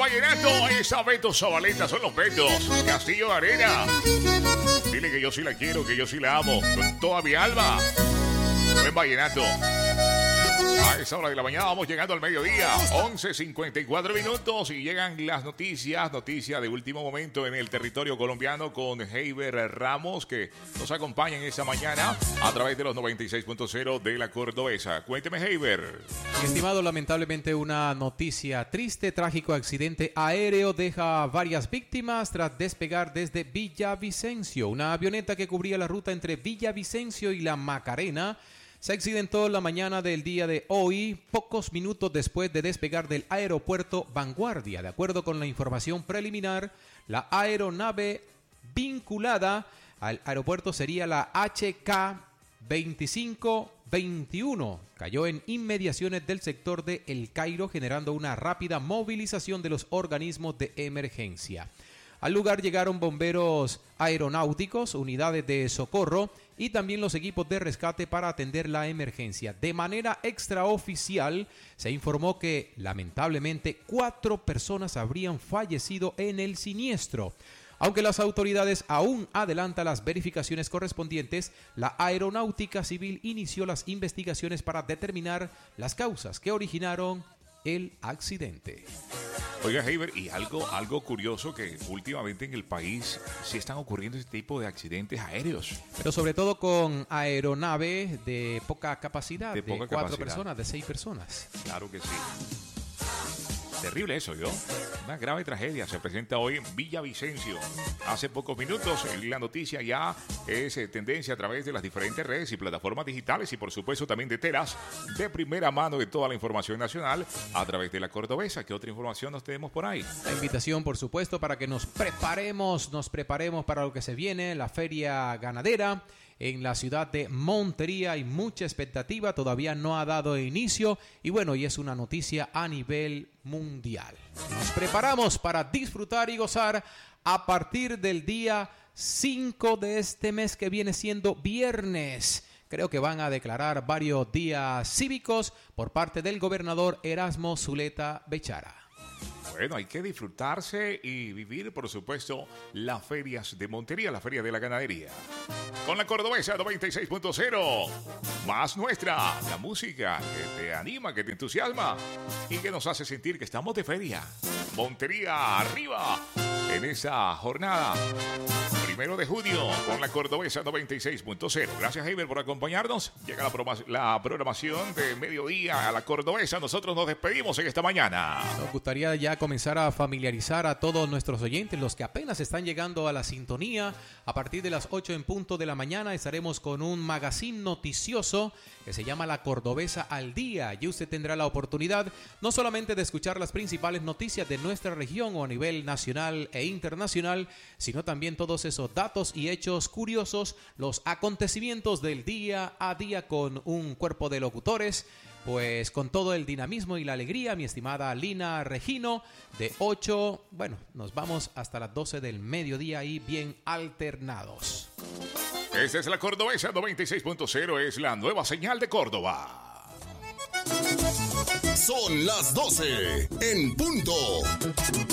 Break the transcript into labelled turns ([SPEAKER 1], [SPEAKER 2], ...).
[SPEAKER 1] vallenato. Esa Beto Zabaleta son los Betos. Castillo de Arena. Dile que yo sí la quiero, que yo sí la amo. Con toda mi alma. Buen vallenato. A esa hora de la mañana vamos llegando al mediodía, 11:54 minutos y llegan las noticias de último momento en el territorio colombiano con Heiber Ramos que nos acompaña en esta mañana a través de los 96.0 de la Cordobesa. Cuénteme, Heiber.
[SPEAKER 2] Mi estimado, lamentablemente una noticia triste, trágico accidente aéreo deja varias víctimas tras despegar desde Villavicencio. Una avioneta que cubría la ruta entre Villavicencio y La Macarena se accidentó la mañana del día de hoy, pocos minutos después de despegar del aeropuerto Vanguardia. De acuerdo con la información preliminar, la aeronave vinculada al aeropuerto sería la HK-2521. Cayó en inmediaciones del sector de El Cairo, generando una rápida movilización de los organismos de emergencia. Al lugar llegaron bomberos aeronáuticos, unidades de socorro y también los equipos de rescate para atender la emergencia. De manera extraoficial, se informó que lamentablemente 4 personas habrían fallecido en el siniestro. Aunque las autoridades aún adelantan las verificaciones correspondientes, la Aeronáutica Civil inició las investigaciones para determinar las causas que originaron el accidente.
[SPEAKER 1] Oiga, Heiber, y algo curioso que últimamente en el país sí están ocurriendo este tipo de accidentes aéreos.
[SPEAKER 2] Pero sobre todo con aeronaves de poca capacidad, de 4
[SPEAKER 1] capacidad.
[SPEAKER 2] personas, de 6 personas.
[SPEAKER 1] Claro que sí. Terrible eso, ¿yo? Una grave tragedia se presenta hoy en Villavicencio. Hace pocos minutos la noticia ya es tendencia a través de las diferentes redes y plataformas digitales y por supuesto también de teras de primera mano de toda la información nacional a través de la Cordobesa. ¿Qué otra información nos tenemos por ahí?
[SPEAKER 2] La invitación, por supuesto, para que nos preparemos para lo que se viene, la feria ganadera en la ciudad de Montería. Hay mucha expectativa, todavía no ha dado inicio y bueno, y es una noticia a nivel mundial. Nos preparamos para disfrutar y gozar a partir del día 5 de este mes que viene siendo viernes. Creo que van a declarar varios días cívicos por parte del gobernador Erasmo Zuleta Bechara.
[SPEAKER 1] Bueno, hay que disfrutarse y vivir, por supuesto, las ferias de Montería, la feria de la ganadería. Con la Cordobesa 96.0, más nuestra, la música que te anima, que te entusiasma y que nos hace sentir que estamos de feria. Montería arriba en esa jornada. 1 de junio con la Cordobesa 96.0. Gracias, Heiber, por acompañarnos. Llega la programación de mediodía a la Cordobesa. Nosotros nos despedimos en esta mañana.
[SPEAKER 2] Nos gustaría ya comenzar a familiarizar a todos nuestros oyentes, los que apenas están llegando a la sintonía. A partir de las 8 en punto de la mañana estaremos con un magazine noticioso que se llama La Cordobesa al Día. Y usted tendrá la oportunidad no solamente de escuchar las principales noticias de nuestra región o a nivel nacional e internacional, sino también todos esos datos y hechos curiosos, los acontecimientos del día a día con un cuerpo de locutores, pues con todo el dinamismo y la alegría, mi estimada Lina Regino, de 8, nos vamos hasta las 12 del mediodía ahí bien alternados.
[SPEAKER 1] Esta es la Cordobesa 96.0, es la nueva señal de Córdoba.
[SPEAKER 3] Son las 12 en punto.